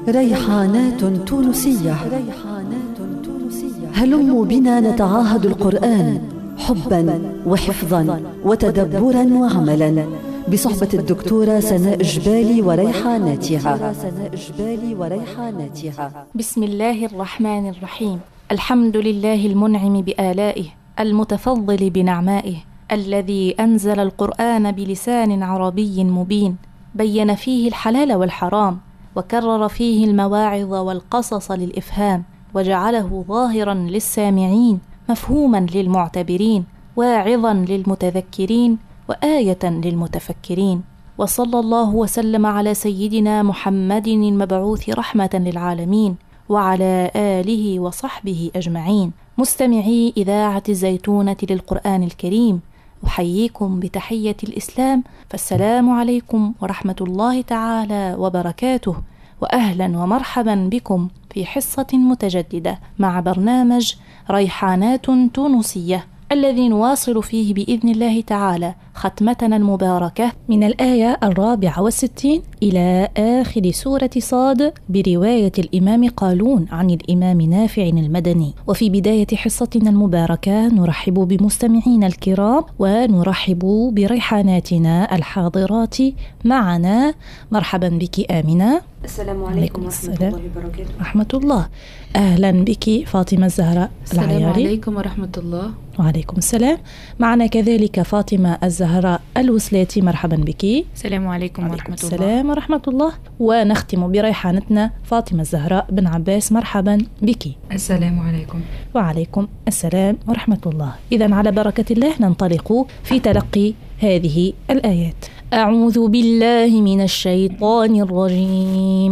ريحانات تونسية. هلموا بنا نتعاهد القرآن حبا وحفظا وتدبرا وعملا بصحبة الدكتورة سناء جبالي وريحاناتها. بسم الله الرحمن الرحيم. الحمد لله المنعم بآلائه المتفضل بنعمائه، الذي أنزل القرآن بلسان عربي مبين، بين فيه الحلال والحرام، وكرر فيه المواعظ والقصص للإفهام، وجعله ظاهرا للسامعين، مفهوما للمعتبرين، واعظا للمتذكرين، وآية للمتفكرين. وصلى الله وسلم على سيدنا محمد المبعوث رحمة للعالمين، وعلى آله وصحبه أجمعين. مستمعي إذاعة الزيتونة للقرآن الكريم، أحييكم بتحية الإسلام، فالسلام عليكم ورحمة الله تعالى وبركاته، وأهلا ومرحبا بكم في حصة متجددة مع برنامج ريحانات تونسية، الذي نواصل فيه بإذن الله تعالى ختمتنا المباركة من الآية 64 إلى آخر سورة صاد برواية الإمام قالون عن الإمام نافع المدني. وفي بداية حصتنا المباركة نرحب بمستمعينا الكرام، ونرحب بريحاناتنا الحاضرات معنا. مرحبا بك آمنة. السلام عليكم ورحمة الله وبركاته. رحمة الله. أهلا بك فاطمة الزهراء العياري. السلام عليكم ورحمة الله. وعليكم السلام. معنا كذلك فاطمة الزهراء الوسلاتي. مرحبا بك. السلام عليكم ورحمة الله. السلام ورحمة الله. ونختم بريحانتنا فاطمة الزهراء بن عباس. مرحبا بك. السلام عليكم. وعليكم السلام ورحمة الله. إذن على بركة الله ننطلق في تلقي هذه الآيات. أعوذ بالله من الشيطان الرجيم.